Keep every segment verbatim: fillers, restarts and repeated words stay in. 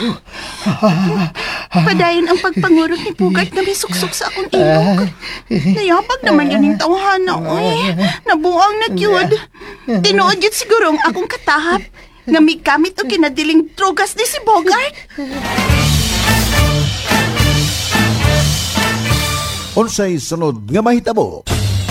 Padayon ang pagpangurot ni Pugat na may suksok sa akong ilog. Nayapag naman yun yung tawhana, oy. Nabuang na gyud. Tinuod yun siguro ang akong katahap nga may kamit o kinadiling drogas ni si Bogart. Unsay sunod nga mahitabo?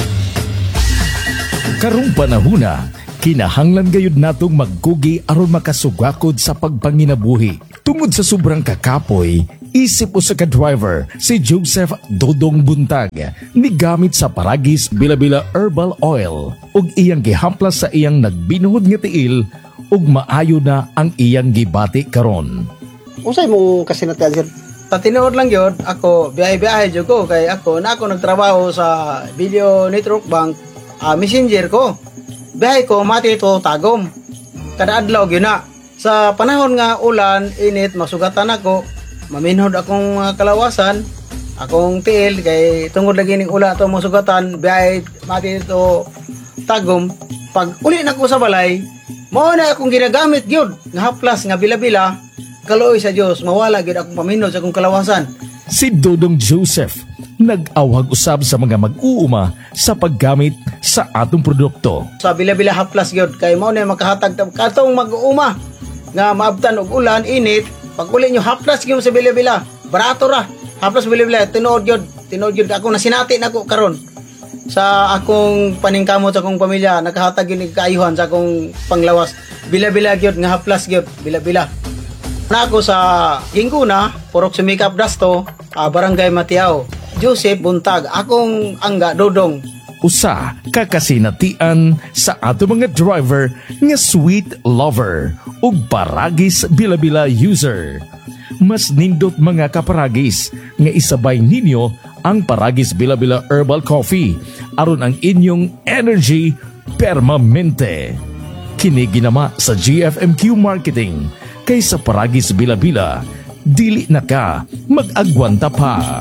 Karong panahuna, kinahanglan gayud natong magkugi aron makasugakod sa pagpanginabuhi. Tungod sa sobrang kakapoy, isip usa ka driver si Joseph Dodong Buntag migamit sa Paragis Bila-Bila Herbal Oil ug iyang gihamplas sa iyang nagbinuhod nga tiil ug maayo na ang iyang gibati karon. Usay mong kasinatian, sir? Tatinood lang yun, ako biyahe-biyahe dyan ko, kay ako na ako nagtrabaho sa Video Network Bank, uh, messenger ko. Biyahe ko, mati ito tagom. Kada adlaw yun na. Sa panahon nga ulan, init, masugatan ako, maminhod akong uh, kalawasan, akong tiil, kay tungod lagi ng ulan ito masugatan, biyahe, mati ito tagom. Pag uli na ko sa balay, mao na akong ginagamit yun, nga haplas, nga bila-bila, kaloy sa Diyos, mawala gid akong paminod sa akong kalawasan. Si Dodong Joseph nag-awhag usab sa mga mag-uuma sa paggamit sa atong produkto. Sa bila-bila haplas gyud kay mao na makahatag katong mag-uuma nga maabtan og ulan, init, pag uli nyo haplas gyud sa bila-bila, barato ra. Haplas bila-bila tinuod gyud, tinuod gyud ako nasinati nako karon sa akong paningkamot sa akong pamilya, nakahatag gyud kaayuhan sa akong panglawas. Bila-bila gyud nga haplas gyud, bila-bila. Na ako sa Ginguna, Purok Sumikap Dasto, uh, Barangay Matiao. Joseph Buntag, akong angga Dodong. Usa kakasinatian sa ato mga driver nga sweet lover ug Paragis Bila-Bila user. Mas nindot mga kaparagis nga isabay ninyo ang Paragis Bila-Bila Herbal Coffee aron ang inyong energy permanente. Kini ginama sa G F M Q Marketing. Kay sa Paragis Bila-Bila, dili na ka mag-agwanta pa.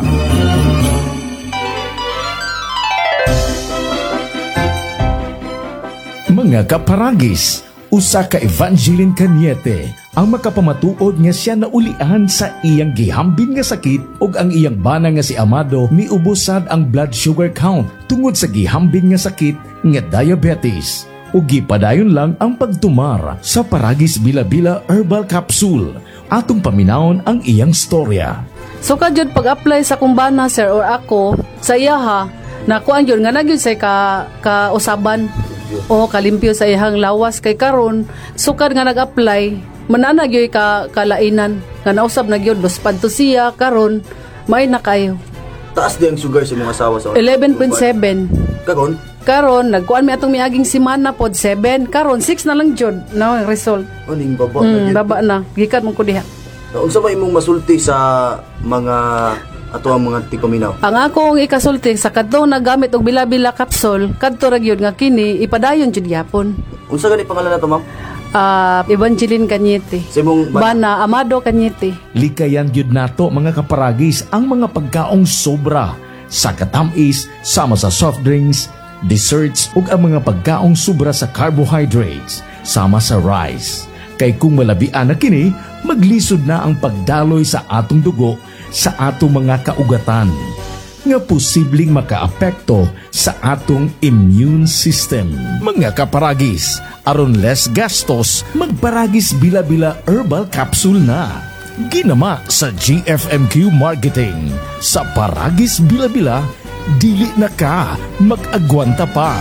Mga kaparagis, usa ka Evangeline Cañete ang makapamatuod nga siya naulian sa iyang gihambin nga sakit ug ang iyang bana nga si Amado miubosad ang blood sugar count tungod sa gihambin nga sakit nga diabetes. Ug gipadayon lang ang pagtumar sa Paragis Bila-Bila Herbal Capsule. Atong paminawon ang iyang storya. So kadyod pag-apply sa kumbana, sir, or ako, sa iya ha, nakuan yun, nga nagyod sa ka, ka usaban o kalimpyo sa iyang lawas kay karon sukad nga nag-apply, mananag yun ka kalainan, nga nausab nagyod, dos padto siya, karon may na kayo. Taas di ang sugar sa mga asawa sa eleven point seven. Karon? Karon, nagkuan mi atong miaging simana pod seven. Karon, six na lang jud na ang result. Aning baba Mm, na. baba na. Gikan mo ko diha. Unsa ba imong masulti sa mga ato ang mga tikominaw? Ang akong ikasulti sa kadtong nagamit og bila-bila capsule, kadto ra gyud nga kini ipadayon jud gyapon. Unsa gani pangalan nato, ma'am? Ah, Evangeline Cañete. Sa imong Bana Amado Cañete. Likayan gyud nato mga kaparagis ang mga pagkaong sobra sa katamis sama sa soft drinks, desserts ug ang mga pagkaong sobra sa carbohydrates sama sa rice. Kay kung malabian na kini, maglisod na ang pagdaloy sa atong dugo sa atong mga kaugatan nga posibleng makaapekto sa atong immune system. Mga kaparagis, aron less gastos, magparagis Bila-Bila Herbal Capsule na. Ginama sa G F M Q Marketing. Sa Paragis Bila-Bila, dili na ka mag-agwanta pa.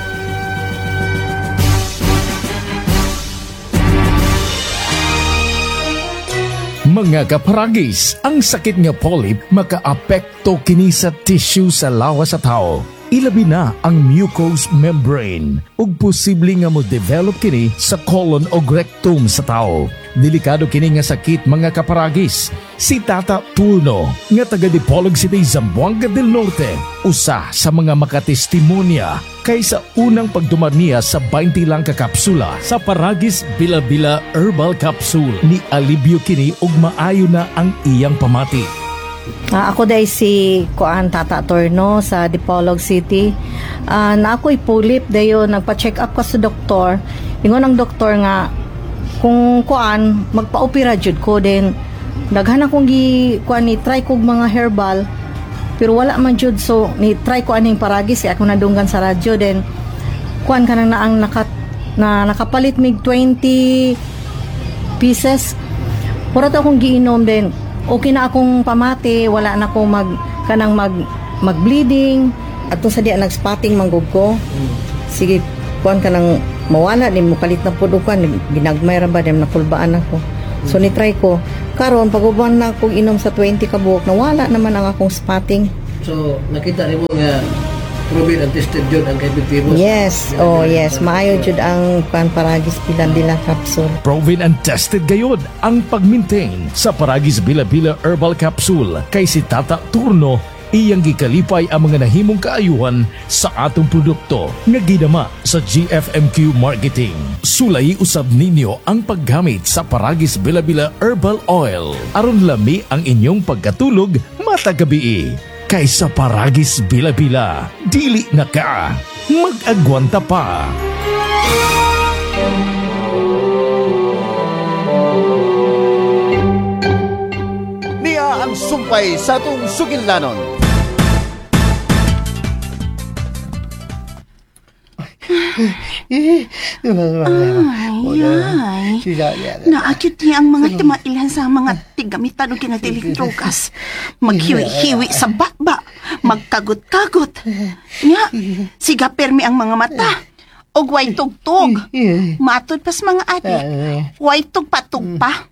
Mga kaparagis, ang sakit nga polyp makaapekto kini sa tissue sa lawas sa tao. Ilabi na ang mucous membrane ug posible nga mo-develop kini sa colon o rectum sa tao. Delikado kini nga sakit mga kaparagis. Si Tata Turno nga taga Dipolog City, Zamboanga del Norte, usa sa mga makatestimonya kaysa unang pagdumar niya sa twenty lang ka kapsula sa Paragis Bila-Bila Herbal Capsule. Ni alibyo kini ug maayo na ang iyang pamati. Uh, ako day si Kuan Tata Torno sa Dipolog City. Uh, na ako'y pulip dayo, nagpa-check up ka sa doktor. Ingon ang doktor nga kung kuan magpa-opera jud ko din daghan akong gi kuan ni try kog mga herbal pero wala man jud, so ni try ko aning paragis kay ako nadunggan sa radyo, then kuan kanang naang nakat na nakapalit mig twenty pieces. Pura to akong giinom, then okay na akong pamati, wala na akong mag kanang mag mag-bleeding ato sa diya nag-spotting manggug ko. Sige, kuan kanang mawala din mo palit na pud kuan ginagmay ra ba dem nakulbaan ako. So ni try ko karon paguban na akong inom sa twenty ka buok, nawala naman ang akong spotting. So nakita nimo nga proven and tested yun ang epektibo. Yes, oh yes, maayo jud ang kuan paragis Bila-Bila capsule. Proven and tested gayod ang pag-maintain sa Paragis Bila-Bila Herbal Capsule kay si Tata Turno iyang gikalipay ang mga nahimong kaayuhan sa atong produkto nga gidama sa G F M Q Marketing. Sulay usab ninyo ang paggamit sa Paragis Bila-Bila Herbal Oil aron lami ang inyong pagkatulog matag gabi. Kaysa Paragis Bila-Bila, dili na ka mag-agwanta pa. Niya ang sumpay sa atong sugilnanon. Ay, ay. Naakit niya ang mga timailhan sa mga tigamitan o kinatiling drogas. Maghiwi-hiwi sa baba, magkagot-kagot. Nga, siga permi ang mga mata. O way tugtog. Matod pas mga adik. Way tugpatug pa.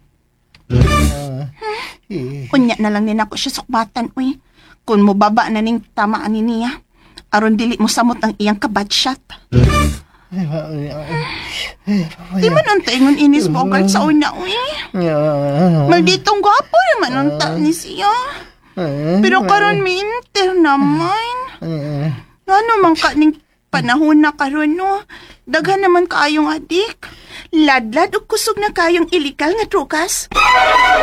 Hmm? Unya na lang din ako siya sukbatan, uy. Kung mo baba na ning tamaan ni niya, aron dili mo samot ang iyang kabadshot. Di man ang taingon inis bogart sa una, uy. Malditong gwapo naman ang ta ni siya. Pero karon minter naman. Ano man ka ning panahon na karon, no? Daghan naman kaayong adik. Ladlad o kusog na kayong ilikal nga trukas.